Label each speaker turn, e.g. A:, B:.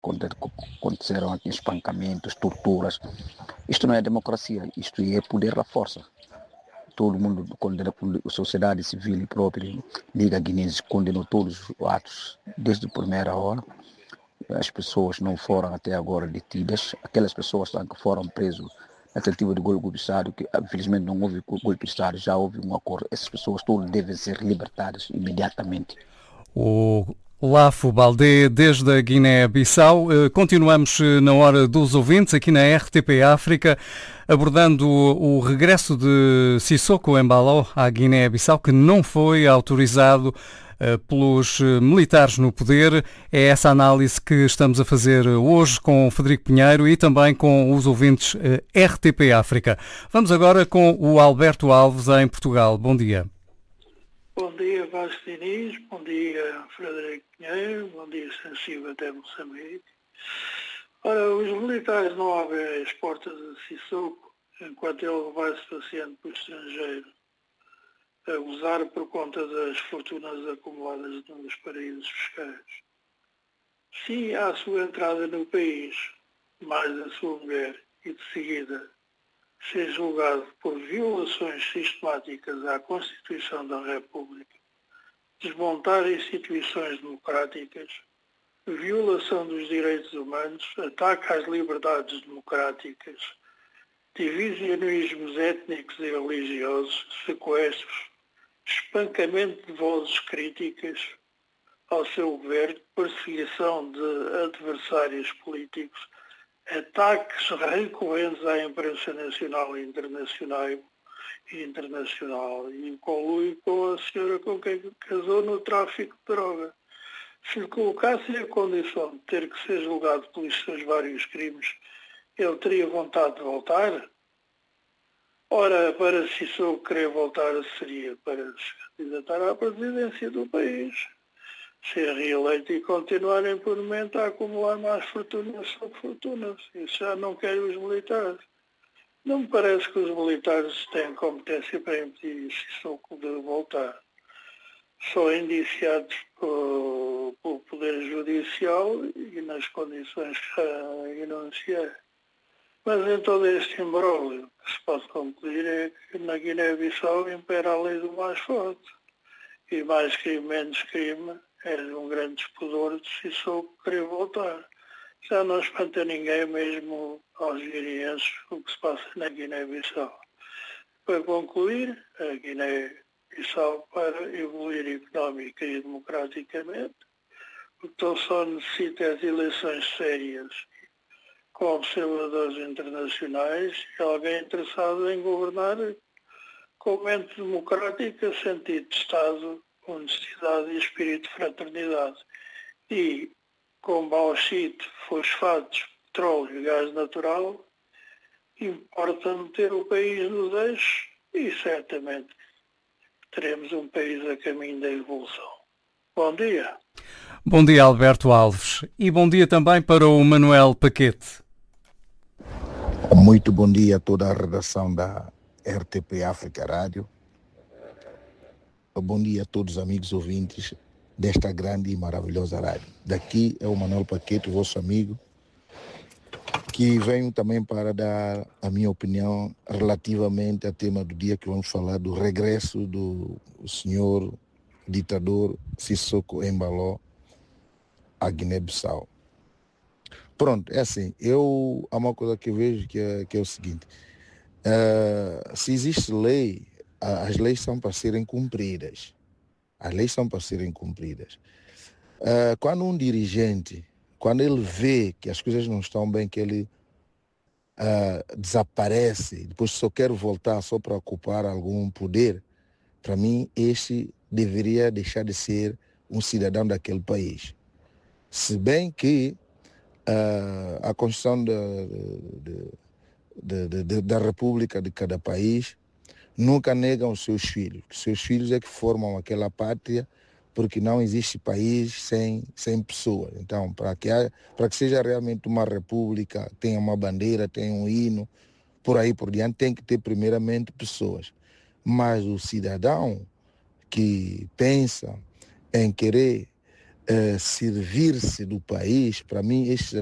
A: aconteceram aqui espancamentos, torturas. Isto não é democracia, isto é poder da força. Todo mundo, a sociedade civil e própria Liga Guinense condenou todos os atos desde a primeira hora. As pessoas não foram até agora detidas. Aquelas pessoas que foram presas na tentativa de golpe de Estado, que infelizmente não houve golpe de Estado, já houve um acordo. Essas pessoas todas devem ser libertadas imediatamente.
B: O Lafo Baldé, desde a Guiné-Bissau. Continuamos na hora dos ouvintes, aqui na RTP África, abordando o regresso de Sissoko Embaló à Guiné-Bissau, que não foi autorizado pelos militares no poder. É essa análise que estamos a fazer hoje com o Frederico Pinheiro e também com os ouvintes RTP África. Vamos agora com o Alberto Alves, em Portugal. Bom dia.
C: Bom dia, Vasco Diniz. Bom dia, Frederico Pinheiro. Bom dia, Sensível até Moçambique. Ora, os militares não abrem as portas de Sissoko enquanto ele vai-se passeando para o estrangeiro, a gozar por conta das fortunas acumuladas nos paraísos fiscais. Sim, à sua entrada no país, mais a sua mulher, e de seguida ser julgado por violações sistemáticas à Constituição da República, desmontar instituições democráticas, violação dos direitos humanos, ataque às liberdades democráticas, divisionismos étnicos e religiosos, sequestros, espancamento de vozes críticas ao seu governo, perseguição de adversários políticos, ataques recorrentes à imprensa nacional e internacional e colui com a senhora com quem casou no tráfico de droga. Se lhe colocassem a condição de ter que ser julgado pelos seus vários crimes, ele teria vontade de voltar? Ora, para Sissoko querer voltar seria para se candidatar à presidência do país, ser reeleito e continuar impunemente a acumular mais fortunas sobre fortunas. Isso já não querem os militares. Não me parece que os militares têm competência para impedir Sissoko de voltar. São indiciados pelo Poder Judicial e nas condições que enunciei. Mas em todo este imbróglio, o que se pode concluir é que na Guiné-Bissau impera a lei do mais forte. E mais crime, menos crime, é um grande despudor de Sissoko querer voltar. Já não espanta ninguém, mesmo aos guineenses, o que se passa na Guiné-Bissau. Para concluir, a Guiné-Bissau, para evoluir económica e democraticamente, o que só necessita de eleições sérias com observadores internacionais e alguém interessado em governar com mente democrática, sentido de Estado, honestidade e espírito de fraternidade. E com bauxite, fosfatos, petróleo e gás natural, importa meter o país nos eixos e certamente teremos um país a caminho da evolução. Bom dia.
B: Bom dia, Alberto Alves. E bom dia também para o Manuel Paquete.
D: Muito bom dia a toda a redação da RTP África Rádio. Bom dia a todos os amigos ouvintes desta grande e maravilhosa rádio. Daqui é o Manuel Paquete, vosso amigo, que venho também para dar a minha opinião relativamente ao tema do dia, que vamos falar do regresso do senhor ditador Sissoko Embaló à Guiné-Bissau. Pronto, é assim, há uma coisa que eu vejo que é o seguinte, se existe lei, as leis são para serem cumpridas. As leis são para serem cumpridas. Quando um dirigente, quando ele vê que as coisas não estão bem, que ele desaparece, depois só quer voltar só para ocupar algum poder, para mim, este deveria deixar de ser um cidadão daquele país. Se bem que a Constituição da República de cada país nunca negam os seus filhos. Os seus filhos é que formam aquela pátria, porque não existe país sem pessoas. Então, para que seja realmente uma república, tenha uma bandeira, tenha um hino, por aí por diante, tem que ter primeiramente pessoas. Mas o cidadão que pensa em querer servir-se do país, para mim, estes